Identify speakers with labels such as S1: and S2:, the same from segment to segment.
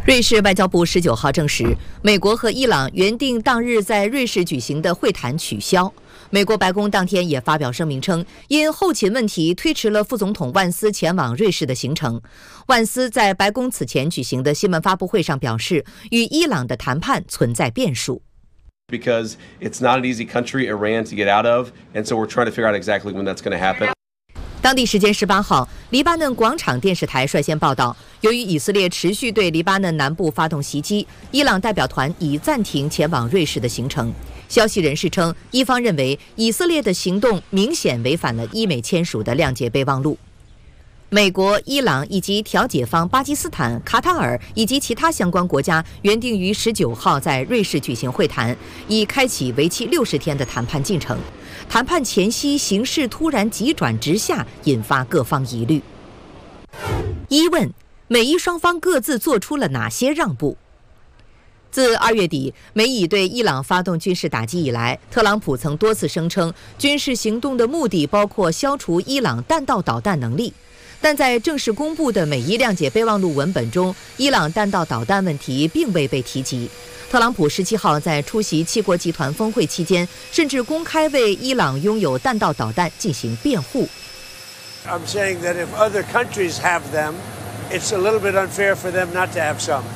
S1: 瑞士外交部19号证实，美国和伊朗原定当日在瑞士举行的会谈取消。美国白宫当天也发表声明称，因后勤问题推迟了副总统万斯前往瑞士的行程。万斯在白宫此前举行的新闻发布会上表示，与伊朗的谈判存在变数。
S2: Because it's not an easy country, Iran, to get out of, and so we're trying to figure out exactly when that's going to happen.
S1: 当地时间18号，黎巴嫩广场电视台率先报道，由于以色列持续对黎巴嫩南部发动袭击，伊朗代表团已暂停前往瑞士的行程。消息人士称，伊方认为以色列的行动明显违反了伊美签署的谅解备忘录。美国、伊朗以及调解方巴基斯坦、卡塔尔以及其他相关国家原定于19号在瑞士举行会谈，以开启为期60天的谈判进程。谈判前夕，形势突然急转直下，引发各方疑虑。一问：美伊双方各自做出了哪些让步？自2月底美以对伊朗发动军事打击以来，特朗普曾多次声称，军事行动的目的包括消除伊朗弹道导弹能力。但在正式公布的美伊谅解备忘录文本中，伊朗弹道导弹问题并未被提及。特朗普17号在出席七国集团峰会期间，甚至公开为伊朗拥有弹道导弹进行辩护。
S3: I'm saying that if other countries have them, it's a little bit unfair for them not to have some.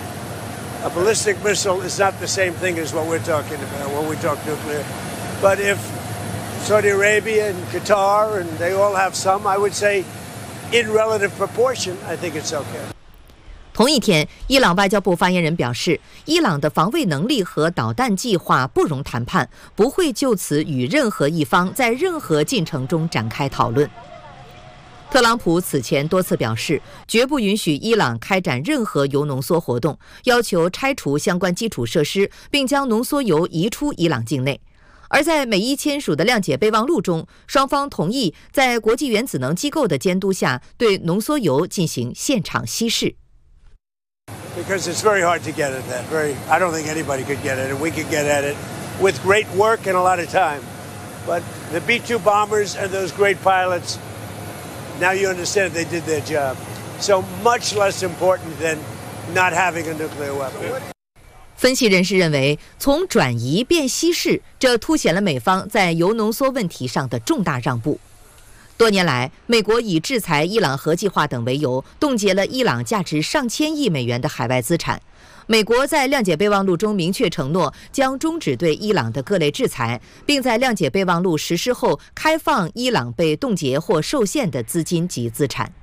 S3: A ballistic missile is not the same thing as what we're talking about when we talk nuclear. But if Saudi Arabia and Qatar and they all have some, I would say in relative proportion, I think it's okay.
S1: 同一天，伊朗外交部发言人表示，伊朗的防卫能力和导弹计划不容谈判，不会就此与任何一方在任何进程中展开讨论。特朗普此前多次表示，绝不允许伊朗开展任何铀浓缩活动，要求拆除相关基础设施，并将浓缩铀移出伊朗境内。而在美伊签署的谅解备忘录中，双方同意在国际原子能机构的监督下，对浓缩铀进行现场稀释。
S3: Because it's very hard to get at that. I don't think anybody could get at it. We could get at it with great work and a lot of time. But the B-2 bombers and those great pilots, now you understand they did their job. So much less important than not having a nuclear weapon.
S1: 分析人士认为，从转移变稀释，这凸显了美方在铀浓缩问题上的重大让步。多年来，美国以制裁伊朗核计划等为由，冻结了伊朗价值上千亿美元的海外资产。美国在谅解备忘录中明确承诺，将终止对伊朗的各类制裁，并在谅解备忘录实施后开放伊朗被冻结或受限的资金及资产。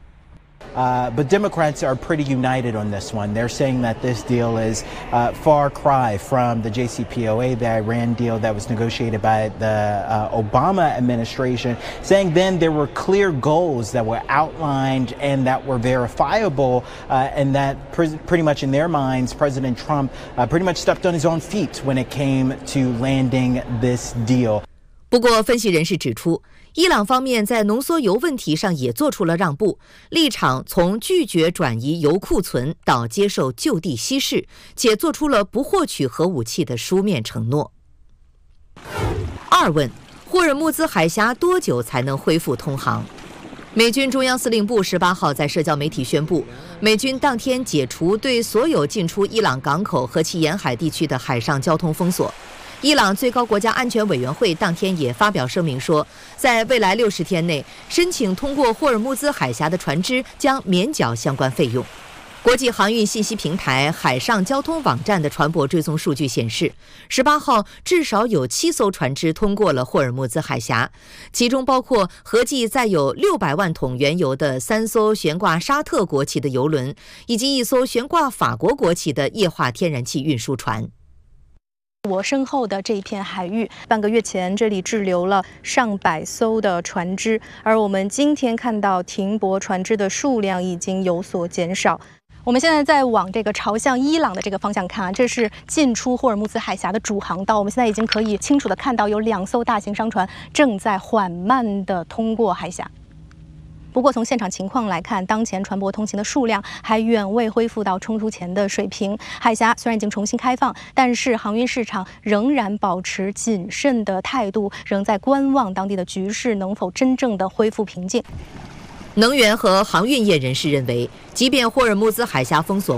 S4: But Democrats are pretty united on this one. They're saying that this deal is a far cry from the JCPOA, the Iran deal that was negotiated by the Obama administration, saying then there were clear goals that were outlined and that were verifiable, and that pretty much in their minds, President Trump pretty much stepped on his own feet when it came to landing this deal.
S1: 不过，分析人士指出，伊朗方面在浓缩铀问题上也做出了让步，立场从拒绝转移铀库存到接受就地稀释，且做出了不获取核武器的书面承诺。二问：霍尔木兹海峡多久才能恢复通航？美军中央司令部18号在社交媒体宣布，美军当天解除对所有进出伊朗港口和其沿海地区的海上交通封锁。伊朗最高国家安全委员会当天也发表声明说，在未来60天内，申请通过霍尔木兹海峡的船只将免缴相关费用。国际航运信息平台海上交通网站的船舶追踪数据显示，18号至少有7艘船只通过了霍尔木兹海峡，其中包括合计载有600万桶原油的3艘悬挂沙特国旗的油轮，以及1艘悬挂法国国旗的液化天然气运输船。
S5: 我身后的这一片海域，半个月前这里滞留了上百艘的船只，而我们今天看到停泊船只的数量已经有所减少。我们现在在往这个朝向伊朗的这个方向看啊，这是进出霍尔木兹海峡的主航道。我们现在已经可以清楚地看到有2艘大型商船正在缓慢地通过海峡。不过从现场情况来看，当前船舶通行的数量还远未恢复到冲突前的水平。海峡虽然已经重新开放，但是航运市场仍然保持谨慎的态度，仍在观望当地的局势能否真正的恢复平静。
S1: 能源和航运业人士认为，即便霍尔木兹海峡封锁